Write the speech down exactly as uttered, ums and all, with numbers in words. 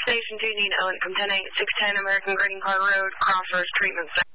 Station two, need Ellen, come ten eight six ten American Greeting Car Road, Crossroads Treatment Center.